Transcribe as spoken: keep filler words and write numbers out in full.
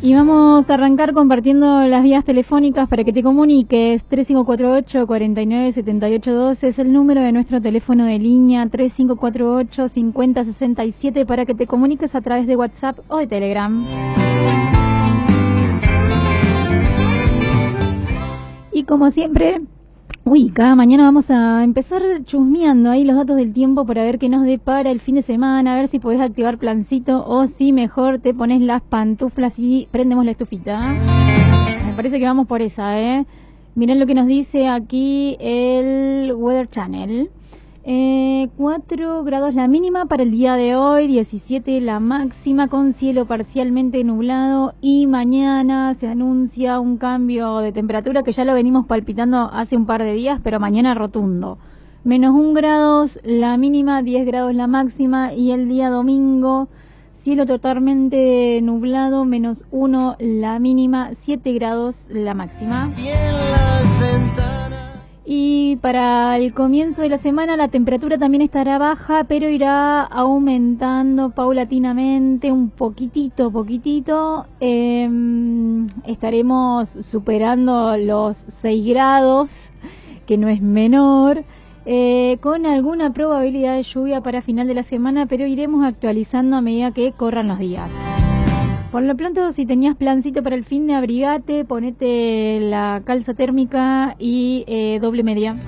Y vamos a arrancar compartiendo las vías telefónicas para que te comuniques. Tres cinco cuatro ocho, cuatro nueve siete ocho uno dos es el número de nuestro teléfono de línea. Tres cinco cuatro ocho, cinco cero seis siete para que te comuniques a través de WhatsApp o de Telegram. Y como siempre, uy, cada mañana vamos a empezar chusmeando ahí los datos del tiempo para ver qué nos depara el fin de semana, a ver si podés activar plancito o si mejor te pones las pantuflas y prendemos la estufita. Me parece que vamos por esa, ¿eh? Miren lo que nos dice aquí el Weather Channel. Eh, cuatro grados la mínima para el día de hoy, diecisiete la máxima, con cielo parcialmente nublado, y mañana se anuncia un cambio de temperatura que ya lo venimos palpitando hace un par de días, pero mañana rotundo. Menos un grados la mínima, diez grados la máxima, y el día domingo cielo totalmente nublado, menos uno la mínima, siete grados la máxima. Y para el comienzo de la semana la temperatura también estará baja, pero irá aumentando paulatinamente, un poquitito, poquitito. Eh, estaremos superando los seis grados, que no es menor, eh, con alguna probabilidad de lluvia para final de la semana, pero iremos actualizando a medida que corran los días. Por lo pronto, si tenías plancito para el fin de abrigate, ponete la calza térmica y eh, doble media.